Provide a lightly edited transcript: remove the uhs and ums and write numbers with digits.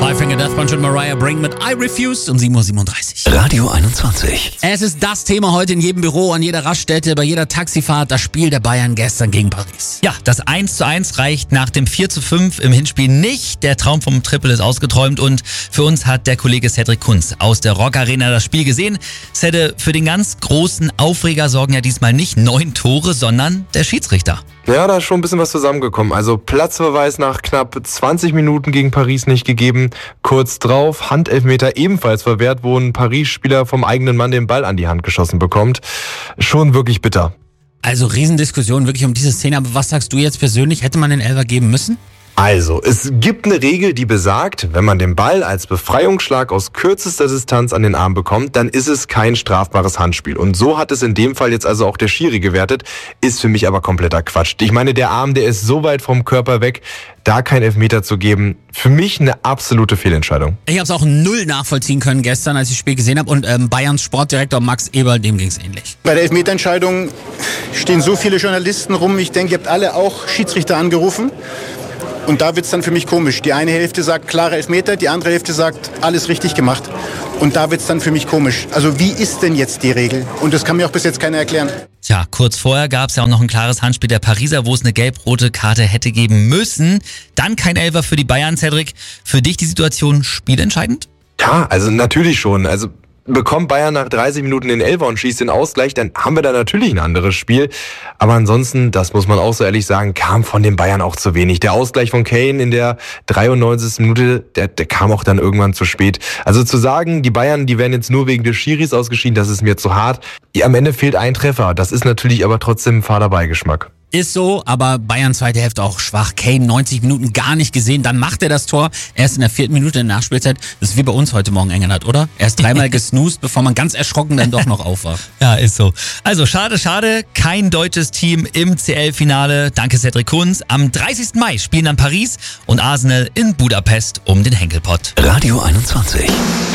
Five Finger Death Punch und Mariah Bring mit I Refuse um 7:37 Uhr. Radio 21. Es ist das Thema heute in jedem Büro, an jeder Raststätte, bei jeder Taxifahrt, das Spiel der Bayern gestern gegen Paris. Ja, das 1:1 reicht nach dem 4:5 im Hinspiel nicht. Der Traum vom Triple ist ausgeträumt und für uns hat der Kollege Cedric Kunz aus der Rock Arena das Spiel gesehen. Cedric, für den ganz großen Aufreger sorgen ja diesmal nicht 9 Tore, sondern der Schiedsrichter. Ja, da ist schon ein bisschen was zusammengekommen. Also Platzverweis nach knapp 20 Minuten gegen Paris nicht gegeben. Kurz drauf, Handelfmeter ebenfalls verwehrt, wo ein Paris-Spieler vom eigenen Mann den Ball an die Hand geschossen bekommt. Schon wirklich bitter. Also Riesendiskussion wirklich um diese Szene, aber was sagst du jetzt persönlich, hätte man den Elfer geben müssen? Also, es gibt eine Regel, die besagt, wenn man den Ball als Befreiungsschlag aus kürzester Distanz an den Arm bekommt, dann ist es kein strafbares Handspiel. Und so hat es in dem Fall jetzt also auch der Schiri gewertet, ist für mich aber kompletter Quatsch. Ich meine, der Arm, der ist so weit vom Körper weg, da kein Elfmeter zu geben, für mich eine absolute Fehlentscheidung. Ich habe es auch null nachvollziehen können gestern, als ich das Spiel gesehen habe und Bayerns Sportdirektor Max Eberl, dem ging es ähnlich. Bei der Elfmeterentscheidung stehen so viele Journalisten rum, ich denke, ihr habt alle auch Schiedsrichter angerufen. Und da wird's dann für mich komisch. Die eine Hälfte sagt klare Elfmeter, die andere Hälfte sagt alles richtig gemacht. Und da wird's dann für mich komisch. Also wie ist denn jetzt die Regel? Und das kann mir auch bis jetzt keiner erklären. Tja, kurz vorher gab es ja auch noch ein klares Handspiel der Pariser, wo es eine gelb-rote Karte hätte geben müssen. Dann kein Elfer für die Bayern, Cedric. Für dich die Situation spielentscheidend? Ja, also natürlich schon. Also bekommt Bayern nach 30 Minuten den Elfer und schießt den Ausgleich, dann haben wir da natürlich ein anderes Spiel. Aber ansonsten, das muss man auch so ehrlich sagen, kam von den Bayern auch zu wenig. Der Ausgleich von Kane in der 93. Minute, der kam auch dann irgendwann zu spät. Also zu sagen, die Bayern, die werden jetzt nur wegen des Schiris ausgeschieden, das ist mir zu hart. Ja, am Ende fehlt ein Treffer. Das ist natürlich aber trotzdem ein fader Beigeschmack. Ist so, aber Bayern zweite Hälfte auch schwach. Kane 90 Minuten gar nicht gesehen, dann macht er das Tor. Erst in der 4. Minute in der Nachspielzeit. Das ist wie bei uns heute Morgen, Engelhardt, oder? Erst dreimal gesnoost, bevor man ganz erschrocken dann doch noch aufwacht. Ja, ist so. Also schade, kein deutsches Team im CL-Finale. Danke Cedric Kunz. Am 30. Mai spielen dann Paris und Arsenal in Budapest um den Henkelpott. Radio 21.